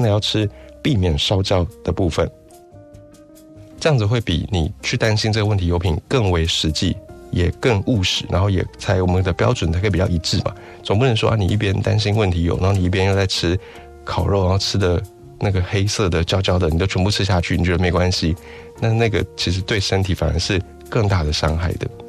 那要吃避免烧焦的部分，这样子会比你去担心这个问题油品更为实际，也更务实，然后也我们的标准才可以比较一致嘛。总不能说你一边担心问题油，然后你一边又在吃烤肉，然后吃的那个黑色的焦焦的，你都全部吃下去，你觉得没关系，那个其实对身体反而是更大的伤害的。